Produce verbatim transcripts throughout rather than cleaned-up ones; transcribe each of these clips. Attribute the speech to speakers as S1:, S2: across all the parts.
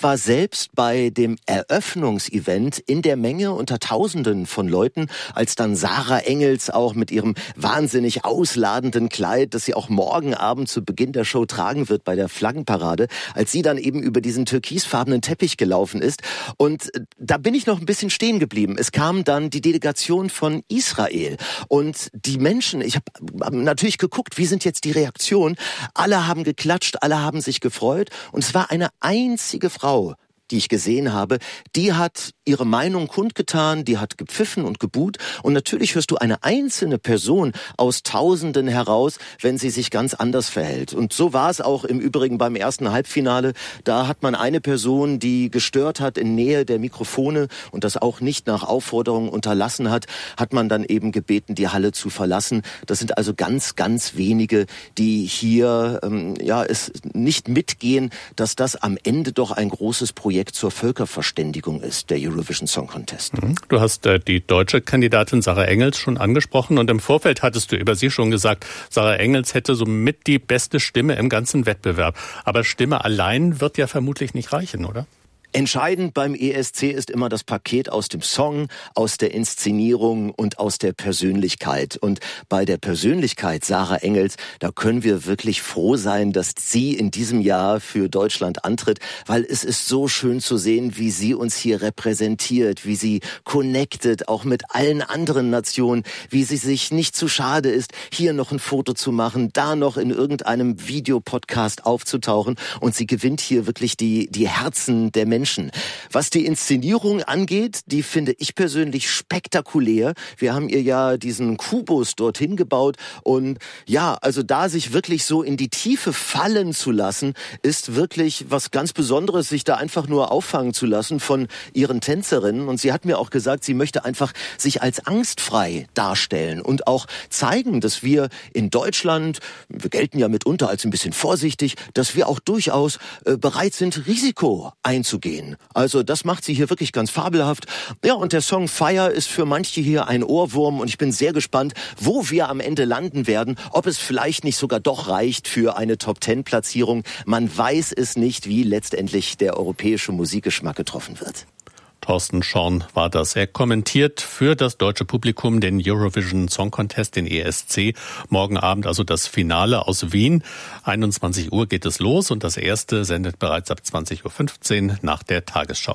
S1: Ich war selbst bei dem Eröffnungsevent in der Menge unter Tausenden von Leuten, als dann Sarah Engels auch mit ihrem wahnsinnig ausladenden Kleid, das sie auch morgen Abend zu Beginn der Show tragen wird bei der Flaggenparade, als sie dann eben über diesen türkisfarbenen Teppich gelaufen ist. Und da bin ich noch ein bisschen stehen geblieben. Es kam dann die Delegation von Israel und die Menschen, ich habe natürlich geguckt, wie sind jetzt die Reaktionen? Alle haben geklatscht, alle haben sich gefreut und es war eine einzige Frau, die ich gesehen habe, die hat ihre Meinung kundgetan, die hat gepfiffen und gebuht. Und natürlich hörst du eine einzelne Person aus Tausenden heraus, wenn sie sich ganz anders verhält. Und so war es auch im Übrigen beim ersten Halbfinale. Da hat man eine Person, die gestört hat in Nähe der Mikrofone und das auch nicht nach Aufforderung unterlassen hat, hat man dann eben gebeten, die Halle zu verlassen. Das sind also ganz, ganz wenige, die hier ähm, ja es nicht mitgehen, dass das am Ende doch ein großes Projekt zur Völkerverständigung ist, der Eurovision Song Contest.
S2: Du hast äh, die deutsche Kandidatin Sarah Engels schon angesprochen und im Vorfeld hattest du über sie schon gesagt, Sarah Engels hätte somit die beste Stimme im ganzen Wettbewerb. Aber Stimme allein wird ja vermutlich nicht reichen, oder?
S1: Entscheidend beim E S C ist immer das Paket aus dem Song, aus der Inszenierung und aus der Persönlichkeit. Und bei der Persönlichkeit Sarah Engels, da können wir wirklich froh sein, dass sie in diesem Jahr für Deutschland antritt, weil es ist so schön zu sehen, wie sie uns hier repräsentiert, wie sie connected, auch mit allen anderen Nationen, wie sie sich nicht zu schade ist, hier noch ein Foto zu machen, da noch in irgendeinem Videopodcast aufzutauchen. Und sie gewinnt hier wirklich die, die Herzen der Menschen. Was die Inszenierung angeht, die finde ich persönlich spektakulär. Wir haben ihr ja diesen Kubus dorthin gebaut und ja, also da sich wirklich so in die Tiefe fallen zu lassen, ist wirklich was ganz Besonderes, sich da einfach nur auffangen zu lassen von ihren Tänzerinnen. Und sie hat mir auch gesagt, sie möchte einfach sich als angstfrei darstellen und auch zeigen, dass wir in Deutschland, wir gelten ja mitunter als ein bisschen vorsichtig, dass wir auch durchaus äh, bereit sind, Risiko einzugehen. Also das macht sie hier wirklich ganz fabelhaft. Ja, und der Song Fire ist für manche hier ein Ohrwurm und ich bin sehr gespannt, wo wir am Ende landen werden, ob es vielleicht nicht sogar doch reicht für eine Top-Zehn-Platzierung. Man weiß es nicht, wie letztendlich der europäische Musikgeschmack getroffen wird.
S2: Thorsten Schorn war das. Er kommentiert für das deutsche Publikum den Eurovision Song Contest, den E S C. Morgen Abend also das Finale aus Wien. einundzwanzig Uhr geht es los und das erste sendet bereits ab zwanzig Uhr fünfzehn nach der Tagesschau.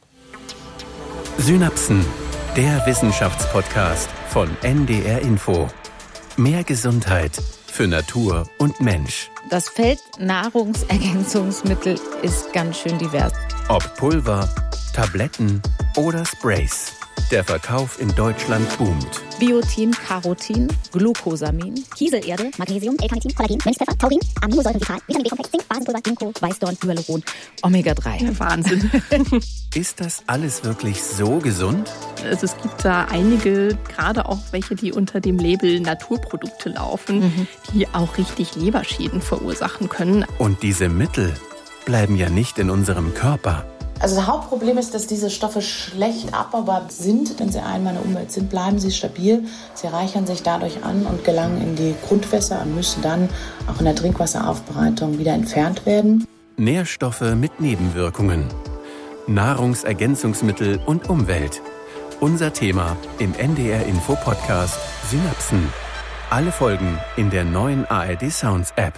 S3: Synapsen, der Wissenschaftspodcast von N D R Info. Mehr Gesundheit für Natur und Mensch.
S4: Das Feld Nahrungsergänzungsmittel ist ganz schön divers.
S3: Ob Pulver, Tabletten oder Sprays. Der Verkauf in Deutschland boomt.
S4: Biotin, Carotin, Glucosamin,
S5: Kieselerde, Magnesium, L-Carnitin, Kollagen, Mönchspfeffer, Taurin, Aminosäuren, Vital, Vitamin B-Komplex, Zink, Basenpulver, Ginkgo, Weißdorn, Hyaluron,
S4: Omega drei.
S6: Ja, Wahnsinn.
S3: Ist das alles wirklich so gesund?
S6: Also es gibt da einige, gerade auch welche, die unter dem Label Naturprodukte laufen, mhm. die auch richtig Leberschäden verursachen können.
S3: Und diese Mittel bleiben ja nicht in unserem Körper.
S7: Also das Hauptproblem ist, dass diese Stoffe schlecht abbaubar sind. Wenn sie einmal in der Umwelt sind, bleiben sie stabil. Sie reichern sich dadurch an und gelangen in die Grundwässer und müssen dann auch in der Trinkwasseraufbereitung wieder entfernt werden.
S3: Nährstoffe mit Nebenwirkungen. Nahrungsergänzungsmittel und Umwelt. Unser Thema im N D R Info Podcast Synapsen. Alle Folgen in der neuen A R D Sounds App.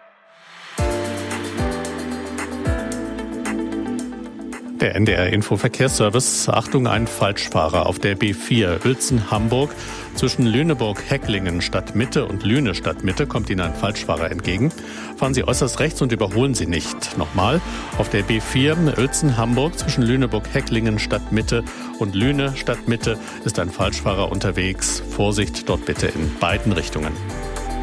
S2: Der N D R Info Verkehrsservice. Achtung, ein Falschfahrer auf der B vier Uelzen-Hamburg. Zwischen Lüneburg-Hecklingen Stadtmitte und Lüne Stadtmitte kommt Ihnen ein Falschfahrer entgegen. Fahren Sie äußerst rechts und überholen Sie nicht. Nochmal, auf der B vier Uelzen-Hamburg zwischen Lüneburg-Hecklingen Stadtmitte und Lüne Stadtmitte ist ein Falschfahrer unterwegs. Vorsicht dort bitte in beiden Richtungen.